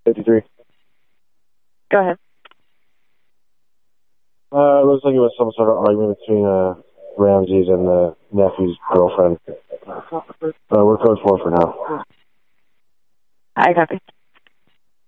53. Go ahead. It looks like it was some sort of argument between Ramsey's and the nephew's girlfriend. We're code 4 for now. I copy.